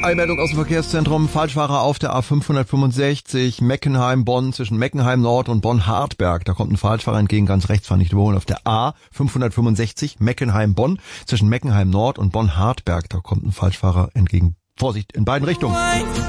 Eilmeldung aus dem Verkehrszentrum. Falschfahrer auf der A565 Meckenheim-Bonn zwischen Meckenheim-Nord und Bonn-Hartberg. Da kommt ein Falschfahrer entgegen, ganz rechts fahren nicht überholen. Auf der A565 Meckenheim-Bonn zwischen Meckenheim-Nord und Bonn-Hartberg. Da kommt ein Falschfahrer entgegen. Vorsicht in beiden Richtungen.